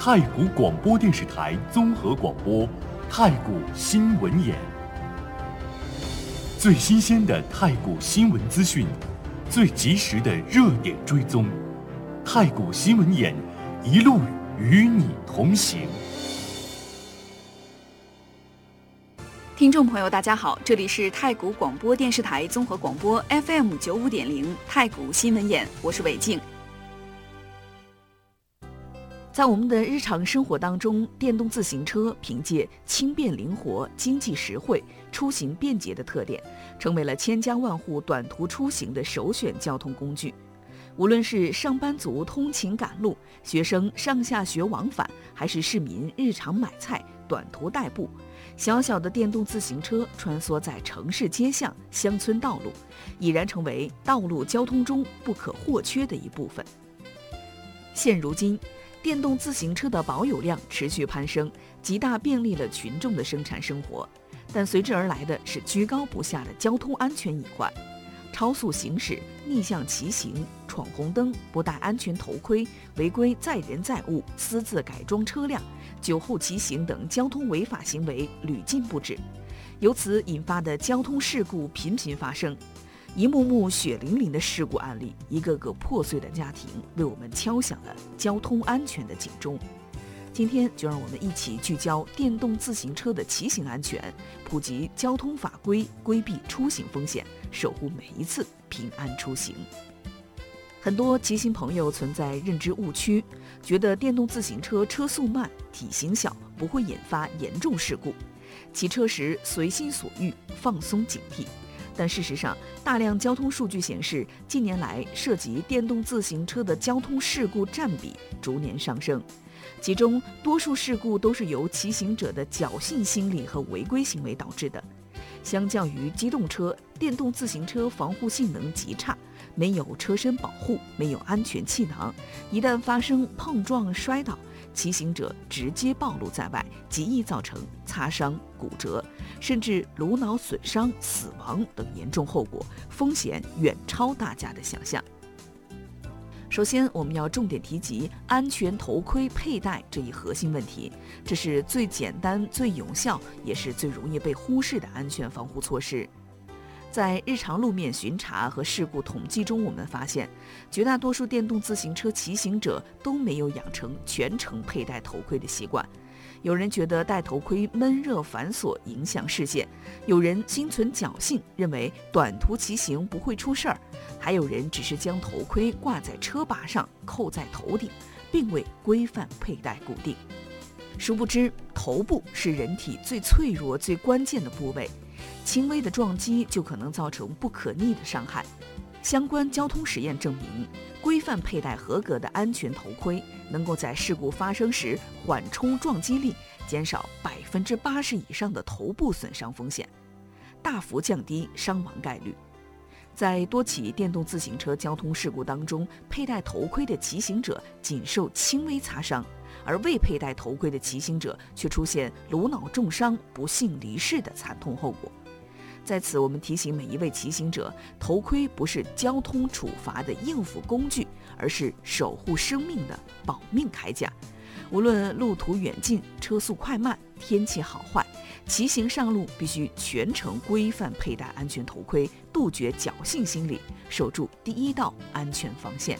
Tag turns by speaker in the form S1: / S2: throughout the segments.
S1: 太谷广播电视台综合广播太谷新闻眼，最新鲜的太谷新闻资讯，最及时的热点追踪，太谷新闻眼一路与你同行。
S2: 听众朋友大家好，这里是太谷广播电视台综合广播 FM95.0 太谷新闻眼，我是韦静。在我们的日常生活当中，电动自行车凭借轻便灵活、经济实惠、出行便捷的特点，成为了千家万户短途出行的首选交通工具。无论是上班族通勤赶路、学生上下学往返，还是市民日常买菜、短途代步，小小的电动自行车穿梭在城市街巷、乡村道路，已然成为道路交通中不可或缺的一部分。现如今，电动自行车的保有量持续攀升，极大便利了群众的生产生活，但随之而来的是居高不下的交通安全隐患。超速行驶、逆向骑行、闯红灯、不戴安全头盔、违规载人载物、私自改装车辆、酒后骑行等交通违法行为屡禁不止，由此引发的交通事故频频发生。一幕幕血淋淋的事故案例，一个个破碎的家庭，为我们敲响了交通安全的警钟。今天就让我们一起聚焦电动自行车的骑行安全，普及交通法规，规避出行风险，守护每一次平安出行。很多骑行朋友存在认知误区，觉得电动自行车车速慢、体型小，不会引发严重事故，骑车时随心所欲，放松警惕。但事实上，大量交通数据显示，近年来涉及电动自行车的交通事故占比逐年上升，其中多数事故都是由骑行者的侥幸心理和违规行为导致的。相较于机动车，电动自行车防护性能极差，没有车身保护，没有安全气囊，一旦发生碰撞摔倒，骑行者直接暴露在外，极易造成擦伤、骨折，甚至颅脑损伤、死亡等严重后果，风险远超大家的想象。首先，我们要重点提及安全头盔佩戴这一核心问题，这是最简单、最有效，也是最容易被忽视的安全防护措施。在日常路面巡查和事故统计中，我们发现，绝大多数电动自行车骑行者都没有养成全程佩戴头盔的习惯。有人觉得戴头盔闷热繁琐，影响视线；有人心存侥幸，认为短途骑行不会出事儿；还有人只是将头盔挂在车把上，扣在头顶，并未规范佩戴固定。殊不知，头部是人体最脆弱、最关键的部位，轻微的撞击就可能造成不可逆的伤害。相关交通实验证明，规范佩戴合格的安全头盔，能够在事故发生时缓冲撞击力，减少80%以上的头部损伤风险，大幅降低伤亡概率。在多起电动自行车交通事故当中，佩戴头盔的骑行者仅受轻微擦伤，而未佩戴头盔的骑行者却出现颅脑重伤、不幸离世的惨痛后果。在此，我们提醒每一位骑行者，头盔不是交通处罚的应付工具，而是守护生命的保命铠甲。无论路途远近、车速快慢、天气好坏，骑行上路必须全程规范佩戴安全头盔，杜绝侥幸心理，守住第一道安全防线。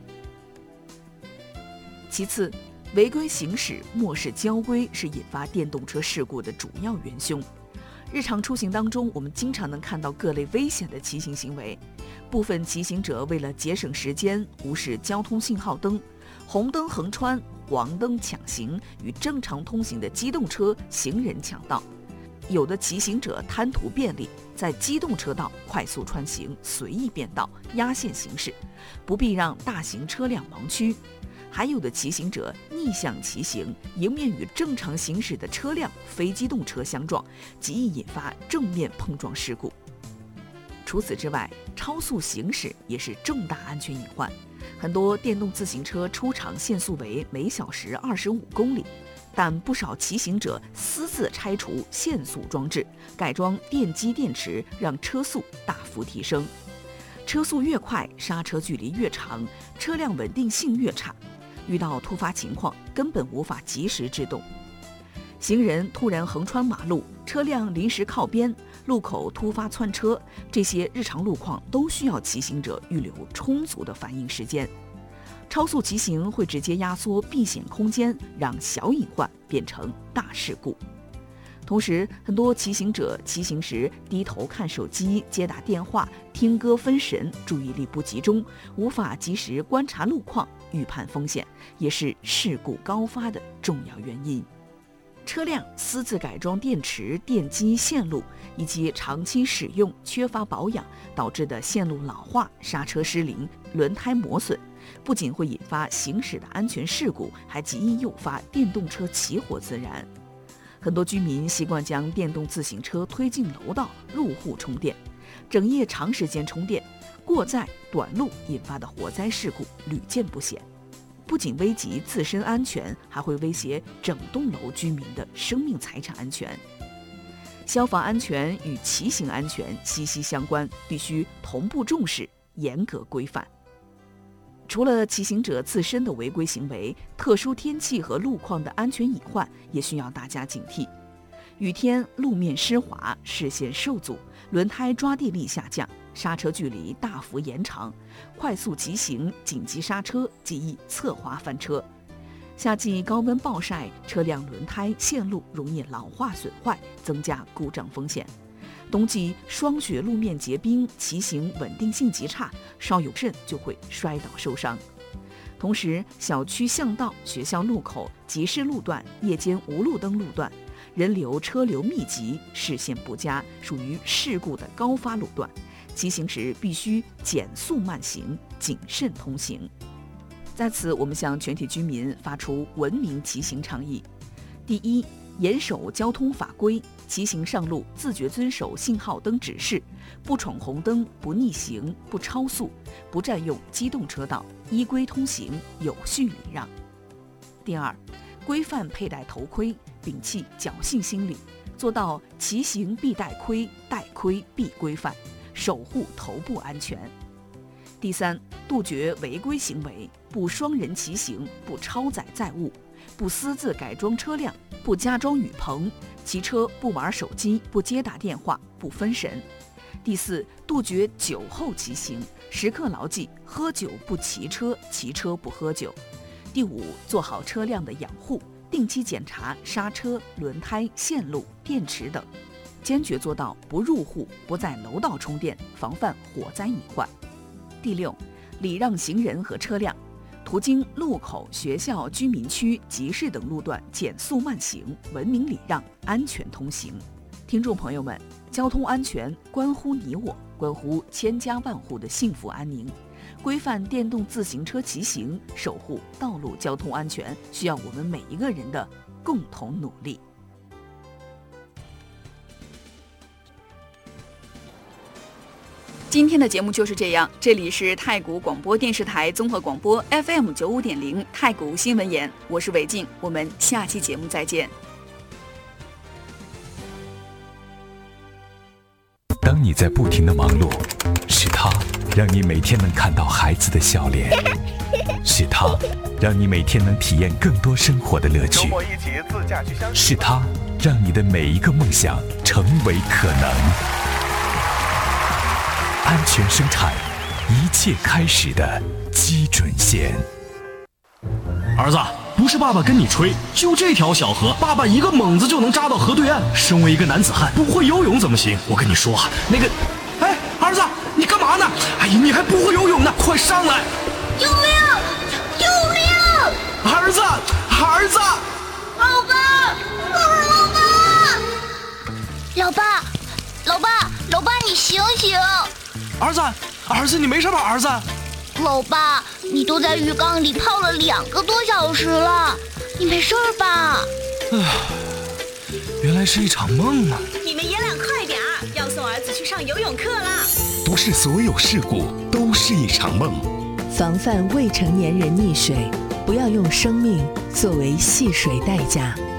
S2: 其次，违规行驶、漠视交规是引发电动车事故的主要元凶。日常出行当中，我们经常能看到各类危险的骑行行为。部分骑行者为了节省时间，无视交通信号灯，红灯横穿，黄灯抢行，与正常通行的机动车、行人抢道。有的骑行者贪图便利，在机动车道快速穿行，随意变道，压线行驶，不必让大型车辆盲区。还有的骑行者逆向骑行，迎面与正常行驶的车辆、非机动车相撞，极易引发正面碰撞事故。除此之外，超速行驶也是重大安全隐患。很多电动自行车出厂限速为每小时25公里，但不少骑行者私自拆除限速装置，改装电机电池，让车速大幅提升。车速越快，刹车距离越长，车辆稳定性越差。 遇到突发情况根本无法及时制动。行人突然横穿马路，车辆临时靠边，路口突发窜车，这些日常路况都需要骑行者预留充足的反应时间。超速骑行会直接压缩避险空间，让小隐患变成大事故。同时，很多骑行者骑行时低头看手机、接打电话、听歌分神，注意力不集中，无法及时观察路况、预判风险，也是事故高发的重要原因。车辆私自改装电池、电机、线路，以及长期使用缺乏保养导致的线路老化、刹车失灵、轮胎磨损，不仅会引发行驶的安全事故，还极易诱发电动车起火自燃。很多居民习惯将电动自行车推进楼道、入户充电，整夜长时间充电，过载、短路引发的火灾事故屡见不鲜。不仅危及自身安全，还会威胁整栋楼居民的生命财产安全。消防安全与骑行安全息息相关，必须同步重视，严格规范。除了骑行者自身的违规行为，特殊天气和路况的安全隐患也需要大家警惕。雨天路面湿滑，视线受阻，轮胎抓地力下降，刹车距离大幅延长，快速急行、紧急刹车极易侧滑翻车。夏季高温暴晒，车辆轮胎、线路容易老化损坏，增加故障风险。冬季霜雪路面结冰，骑行稳定性极差，稍有震就会摔倒受伤。同时，小区巷道、学校路口、集市路段、夜间无路灯路段，人流车流密集，视线不佳，属于事故的高发路段，骑行时必须减速慢行，谨慎通行。在此，我们向全体居民发出文明骑行倡议：第一，严守交通法规，骑行上路自觉遵守信号灯指示，不闯红灯，不逆行，不超速，不占用机动车道，依规通行，有序礼让。第二，规范佩戴头盔，摒弃侥幸心理，做到骑行必戴盔，戴盔必规范，守护头部安全。第三，杜绝违规行为，不双人骑行，不超载载物，不私自改装车辆，不加装雨棚，骑车不玩手机，不接打电话，不分神。第四，杜绝酒后骑行，时刻牢记喝酒不骑车，骑车不喝酒。第五，做好车辆的养护，定期检查刹车、轮胎、线路、电池等，坚决做到不入户、不在楼道充电，防范火灾隐患。第六，礼让行人和车辆，途经路口、学校、居民区、集市等路段减速慢行，文明礼让，安全通行。听众朋友们，交通安全关乎你我，关乎千家万户的幸福安宁。规范电动自行车骑行，守护道路交通安全，需要我们每一个人的共同努力。
S3: 今天的节目就是这样，这里是太谷广播电视台综合广播 FM 95.0太谷新闻眼，我是韦静，我们下期节目再见。
S4: 当你在不停地忙碌，是他让你每天能看到孩子的笑脸，是他让你每天能体验更多生活的乐趣，周末一起自驾去相是他让你的每一个梦想成为可能。安全生产，一切开始的基准线。
S5: 儿子，不是爸爸跟你吹，就这条小河，爸爸一个猛子就能扎到河对岸。身为一个男子汉，不会游泳怎么行？我跟你说啊，那个，哎，儿子，你干嘛呢？哎呀，你还不会游泳呢，快上来！
S6: 救命！救命！
S5: 儿子，儿子！
S6: 老爸，老爸！老爸，你醒醒！
S5: 儿子，你没事吧？儿子，
S6: 老爸，你都在浴缸里泡了2个多小时了，你没事吧？
S5: 原来是一场梦啊！
S7: 你们爷俩快点儿，要送儿子去上游泳课啦！
S8: 不是所有事故都是一场梦。
S9: 防范未成年人溺水，不要用生命作为戏水代价。